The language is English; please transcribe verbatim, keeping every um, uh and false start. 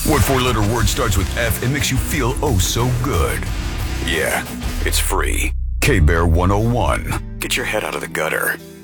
What four-letter word starts with F and makes you feel oh so good? Yeah, it's free. K-Bear one oh one. Get your head out of the gutter.